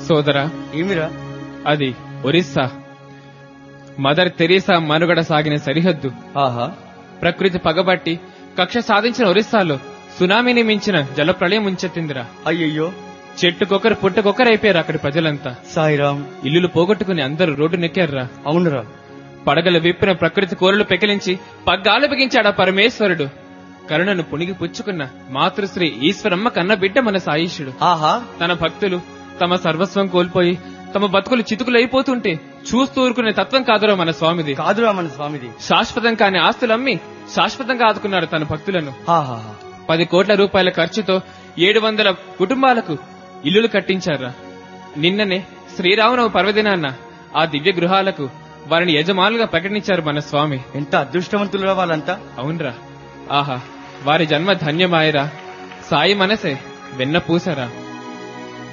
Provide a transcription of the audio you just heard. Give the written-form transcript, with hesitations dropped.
సోదరా, ఏమిరా? అది ఒరిస్సా. మదర్ తెరీసా మనుగడ సాగిన సరిహద్దు. ఆహా, ప్రకృతి పగబట్టి కక్ష సాధించిన ఒరిస్సాలో సునామీని మించిన జలప్రళయం ముంచెత్తిందిరా. అయ్యయ్యో, చెట్టుకొకరు పుట్టకొకరైపోయారు అక్కడి ప్రజలంతా. సాయిరాం. ఇల్లులు పోగొట్టుకుని అందరూ రోడ్డు నెక్కారురా. అవునురా. పడగల విప్పిన ప్రకృతి కోరలు పెకిలించి పగ్గాలు బిగించాడా పరమేశ్వరుడు. కరుణను పుణిగి పుచ్చుకున్న మాతృశ్రీ ఈశ్వరమ్మ కన్న బిడ్డ మన సాయిషుడు. ఆహా, తన భక్తులు తమ సర్వస్వం కోల్పోయి తమ బతుకులు చితుకులైపోతుంటే చూస్తూ ఊరుకునే తత్వం కాదురా మన స్వామిది. కాదురా మన స్వామిది. శాశ్వతం కాని ఆస్తులమ్మి శాశ్వతంగా ఆదుకున్నాడు తన భక్తులను. 10 కోట్ల రూపాయల ఖర్చుతో 700 కుటుంబాలకు ఇల్లులు కట్టించారా. నిన్ననే శ్రీరామనవమి పర్వదినాన్న ఆ దివ్య గృహాలకు వారిని యజమానులుగా ప్రకటించారు మన స్వామి. ఎంత అదృష్టవంతులురా వాళ్ళంతా. అవునరా. ఆహా, వారి జన్మ ధన్యమాయరా. సాయి మనసే వెన్న పూసరా.